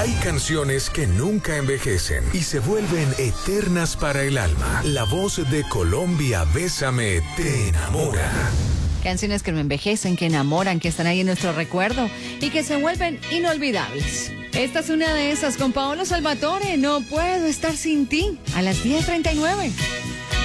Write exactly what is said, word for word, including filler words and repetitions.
Hay canciones que nunca envejecen y se vuelven eternas para el alma. La voz de Colombia, Bésame, te enamora. Canciones que no envejecen, que enamoran, que están ahí en nuestro recuerdo y que se vuelven inolvidables. Esta es una de esas con Paolo Salvatore, No puedo estar sin ti, a las diez treinta y nueve.